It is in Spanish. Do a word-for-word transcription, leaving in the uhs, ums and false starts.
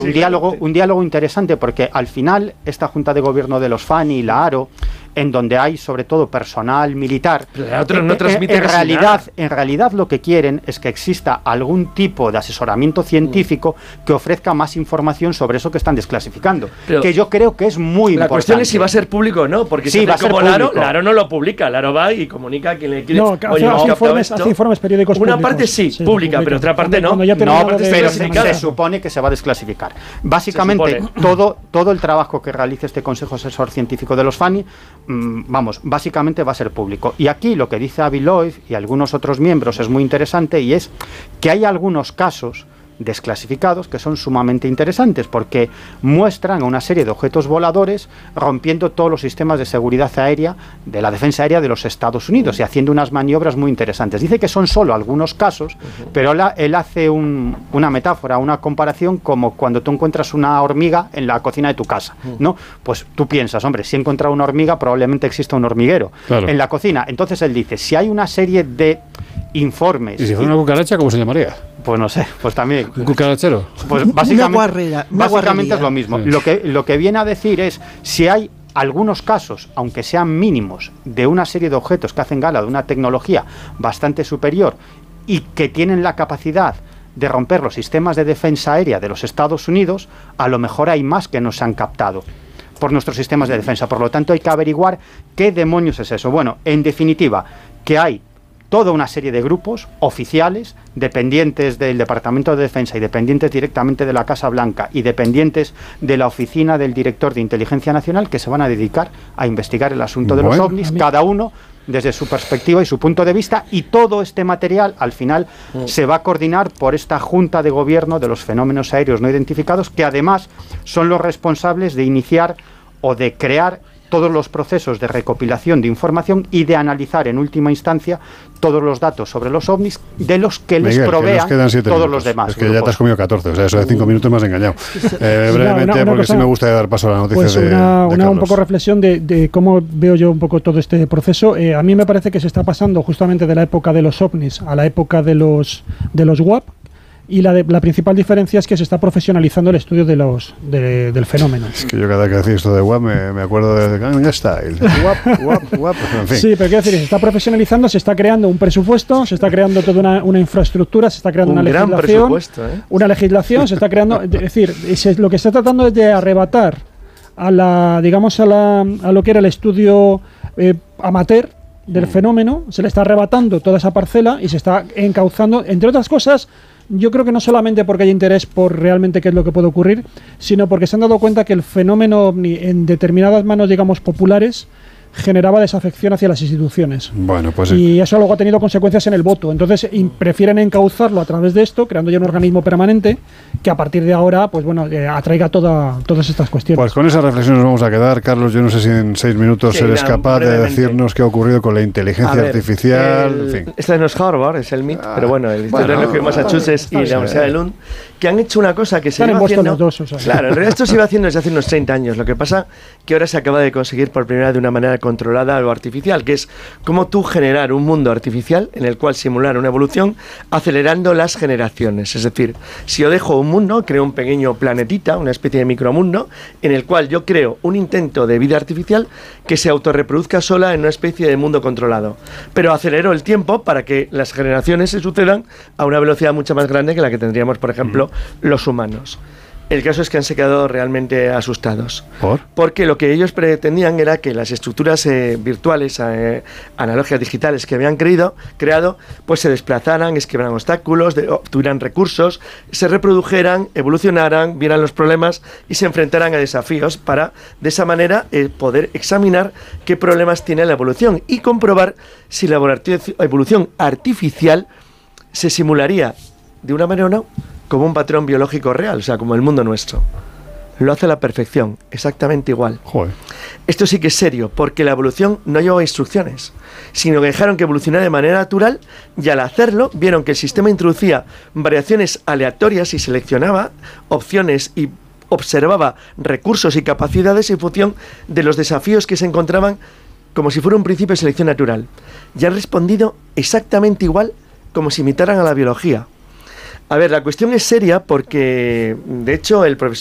Un diálogo, un diálogo interesante, porque al final esta Junta de Gobierno de los FANI y la ARO, en donde hay sobre todo personal militar, otro no transmite en, en realidad en realidad lo que quieren es que exista algún tipo de asesoramiento científico que ofrezca más información sobre eso que están desclasificando, pero que yo creo que es muy la importante. La cuestión es si va a ser público o no, porque sí, si va a ser como público. la ARO no lo publica, la ARO va y comunica a quien le quiere. No, hace, Oye, hace, informes, hace informes periódicos una públicos. parte sí, sí pública, pero otra parte cuando, no. cuando no, parte pero se, se supone que se va a desclasificar. Básicamente todo, todo el trabajo que realice este Consejo Asesor Científico de los FANI, mmm, vamos, básicamente va a ser público. Y aquí lo que dice Avi Loeb y algunos otros miembros es muy interesante, y es que hay algunos casos desclasificados que son sumamente interesantes porque muestran a una serie de objetos voladores rompiendo todos los sistemas de seguridad aérea de la defensa aérea de los Estados Unidos y haciendo unas maniobras muy interesantes. Dice que son solo algunos casos, uh-huh. pero él, él hace un, una metáfora, una comparación como cuando tú encuentras una hormiga en la cocina de tu casa, uh-huh. ¿no? Pues tú piensas, hombre, si he encontrado una hormiga probablemente exista un hormiguero claro. en la cocina. Entonces él dice, si hay una serie de informes... ¿Y si fuera una cucaracha, cómo se llamaría? Pues no sé, pues también... ¿Un cucarachero? Pues básicamente, una guarrera, una básicamente es lo mismo. Sí. Lo que, lo que viene a decir es, si hay algunos casos, aunque sean mínimos, de una serie de objetos que hacen gala de una tecnología bastante superior y que tienen la capacidad de romper los sistemas de defensa aérea de los Estados Unidos, a lo mejor hay más que no se han captado por nuestros sistemas de defensa. Por lo tanto, hay que averiguar qué demonios es eso. Bueno, en definitiva, que hay toda una serie de grupos oficiales, dependientes del Departamento de Defensa y dependientes directamente de la Casa Blanca y dependientes de la Oficina del Director de Inteligencia Nacional, que se van a dedicar a investigar el asunto de bueno, los ovnis, cada uno desde su perspectiva y su punto de vista, y todo este material al final mm. se va a coordinar por esta Junta de Gobierno de los Fenómenos Aéreos No Identificados, que además son los responsables de iniciar o de crear todos los procesos de recopilación de información y de analizar en última instancia todos los datos sobre los ovnis de los que Miguel, les provean que todos minutos. Los demás es que grupos. Ya te has comido catorce, o sea, eso de cinco minutos me has engañado. Eh, brevemente, una, una porque cosa, sí me gusta dar paso a la noticia pues de, una, de una un poco reflexión de, de cómo veo yo un poco todo este proceso. Eh, a mí me parece que se está pasando justamente de la época de los ovnis a la época de los de los W A P. Y la, de, la principal diferencia es que se está profesionalizando el estudio de los de, del fenómeno. Es que yo cada vez que decís esto de W A P me, me acuerdo de Gangnam Style. W A P, W A P, W A P, en fin. Sí, pero quiero decir, se está profesionalizando, se está creando un presupuesto, se está creando toda una, una infraestructura, se está creando un una gran legislación. Presupuesto, ¿eh? Una legislación, se está creando. Es decir, es, lo que se está tratando es de arrebatar a la, digamos, a, la, a lo que era el estudio eh, amateur del fenómeno, se le está arrebatando toda esa parcela y se está encauzando, entre otras cosas. Yo creo que no solamente porque hay interés por realmente qué es lo que puede ocurrir, sino porque se han dado cuenta que el fenómeno ovni en determinadas manos, digamos, populares, generaba desafección hacia las instituciones. Bueno, pues y eso luego ha tenido consecuencias en el voto. Entonces y prefieren encauzarlo a través de esto, creando ya un organismo permanente que a partir de ahora, pues bueno, eh, atraiga toda, todas estas cuestiones. Pues con esa reflexión nos vamos a quedar. Carlos, yo no sé si en seis minutos sí, eres capaz de decirnos qué ha ocurrido con la inteligencia ver, artificial. El, en fin. Este no es Harvard, es el M I T, ah, pero bueno, el Instituto bueno, Tecnológico de Massachusetts y la Universidad de Lund, que han hecho una cosa que se Están iba haciendo. Los dos, o sea. Claro, en realidad esto se iba haciendo desde hace unos treinta años. Lo que pasa que ahora se acaba de conseguir por primera vez de una manera controlada algo artificial, que es cómo tú generar un mundo artificial en el cual simular una evolución acelerando las generaciones. Es decir, si yo dejo un mundo, creo un pequeño planetita, una especie de micromundo, en el cual yo creo un intento de vida artificial que se autorreproduzca sola en una especie de mundo controlado. Pero acelero el tiempo para que las generaciones se sucedan a una velocidad mucho más grande que la que tendríamos, por ejemplo, mm. los humanos. El caso es que han se quedado realmente asustados. ¿Por? Porque lo que ellos pretendían era que las estructuras eh, virtuales, eh, analógicas digitales que habían creído, creado, pues se desplazaran, esquivaran obstáculos, de, obtuvieran recursos, se reprodujeran, evolucionaran, vieran los problemas y se enfrentaran a desafíos para, de esa manera, eh, poder examinar qué problemas tiene la evolución y comprobar si la evolución artificial se simularía de una manera o no como un patrón biológico real, o sea, como el mundo nuestro. Lo hace a la perfección, exactamente igual. Joder. Esto sí que es serio, porque la evolución no llevaba instrucciones, sino que dejaron que evolucionara de manera natural y al hacerlo vieron que el sistema introducía variaciones aleatorias y seleccionaba opciones y observaba recursos y capacidades en función de los desafíos que se encontraban como si fuera un principio de selección natural. Y han respondido exactamente igual como si imitaran a la biología. A ver, la cuestión es seria porque, de hecho, el profesor